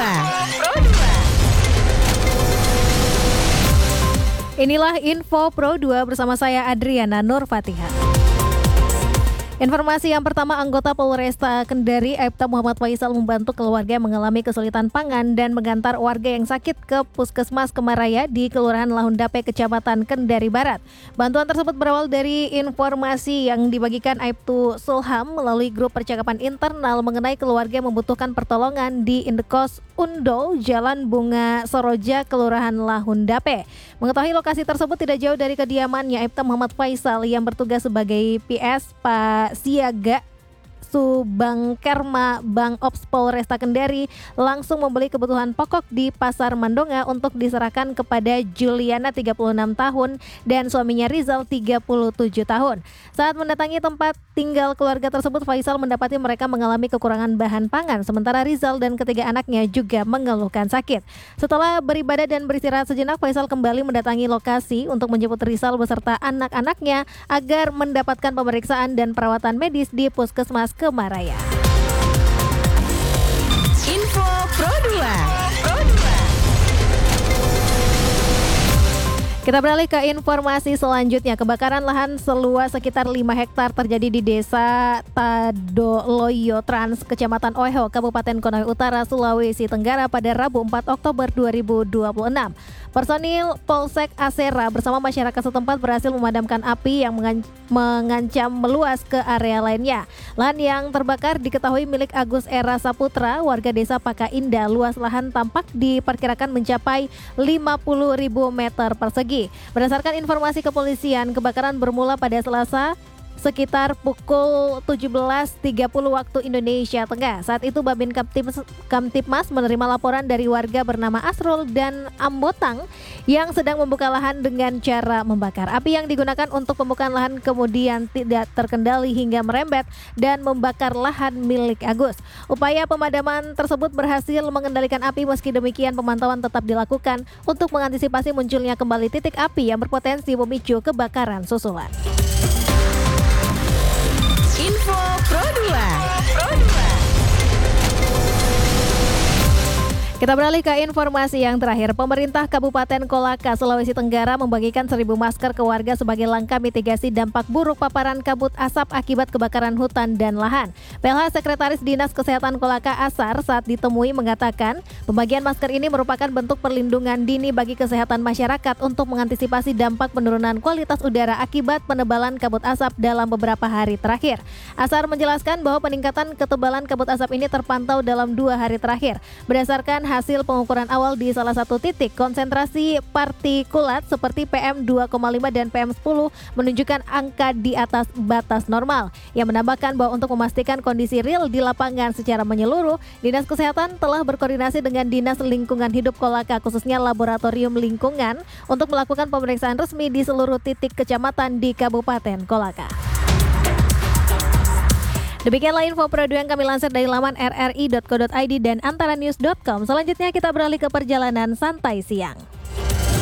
Inilah Info Pro 2 bersama saya Adriana Nur Fatihah. Informasi yang pertama, anggota Polresta Kendari Aibda Muhammad Faisal membantu keluarga yang mengalami kesulitan pangan dan mengantar warga yang sakit ke Puskesmas Kemaraya di Kelurahan Lahundape, Kecamatan Kendari Barat. Bantuan tersebut berawal dari informasi yang dibagikan Aibtu Sulham melalui grup percakapan internal mengenai keluarga yang membutuhkan pertolongan di Indekos Undol, Jalan Bunga Soroja, Kelurahan Lahundape. Mengetahui lokasi tersebut tidak jauh dari kediamannya Aibda Muhammad Faisal yang bertugas sebagai PS Pak Siaga Subangkerma Bang Ops Polresta Kendari langsung membeli kebutuhan pokok di Pasar Mandonga untuk diserahkan kepada Juliana 36 tahun dan suaminya Rizal 37 tahun. Saat mendatangi tempat tinggal keluarga tersebut, Faisal mendapati mereka mengalami kekurangan bahan pangan, sementara Rizal dan ketiga anaknya juga mengeluhkan sakit. Setelah beribadah dan beristirahat sejenak, Faisal kembali mendatangi lokasi untuk menjemput Rizal beserta anak-anaknya agar mendapatkan pemeriksaan dan perawatan medis di Puskesmas Kemaraya. Info Pro 2. Kita beralih ke informasi selanjutnya. Kebakaran lahan seluas sekitar 5 hektar terjadi di Desa Tadoloyo Trans, Kecamatan Oeho, Kabupaten Konawe Utara, Sulawesi Tenggara pada Rabu 4 Oktober 2026. Personil Polsek Asera bersama masyarakat setempat berhasil memadamkan api yang mengancam meluas ke area lainnya. Lahan yang terbakar diketahui milik Agus Era Saputra, warga desa Paka Indah. Luas lahan tampak diperkirakan mencapai 50.000 meter persegi. Berdasarkan informasi kepolisian, kebakaran bermula pada Selasa sekitar pukul 17.30 waktu Indonesia Tengah. Saat itu Babin Kamtipmas menerima laporan dari warga bernama Asrul dan Ambotang yang sedang membuka lahan dengan cara membakar. Api yang digunakan untuk pembukaan lahan kemudian tidak terkendali hingga merembet dan membakar lahan milik Agus. Upaya pemadaman tersebut berhasil mengendalikan api, meski demikian pemantauan tetap dilakukan untuk mengantisipasi munculnya kembali titik api yang berpotensi memicu kebakaran susulan. Info Pro 2. Kita beralih ke informasi yang terakhir. Pemerintah Kabupaten Kolaka, Sulawesi Tenggara membagikan 1.000 masker ke warga sebagai langkah mitigasi dampak buruk paparan kabut asap akibat kebakaran hutan dan lahan. PLH Sekretaris Dinas Kesehatan Kolaka Asar saat ditemui mengatakan pembagian masker ini merupakan bentuk perlindungan dini bagi kesehatan masyarakat untuk mengantisipasi dampak penurunan kualitas udara akibat penebalan kabut asap dalam beberapa hari terakhir. Asar menjelaskan bahwa peningkatan ketebalan kabut asap ini terpantau dalam 2 hari terakhir. Berdasarkan hasil pengukuran awal di salah satu titik, konsentrasi partikulat seperti PM2,5 dan PM10 menunjukkan angka di atas batas normal. Yang menambahkan bahwa untuk memastikan kondisi real di lapangan secara menyeluruh, Dinas Kesehatan telah berkoordinasi dengan Dinas Lingkungan Hidup Kolaka, khususnya Laboratorium Lingkungan, untuk melakukan pemeriksaan resmi di seluruh titik kecamatan di Kabupaten Kolaka. Demikianlah Info Pro 2 yang kami lansir dari laman rri.co.id dan antaranews.com. Selanjutnya kita beralih ke perjalanan santai siang.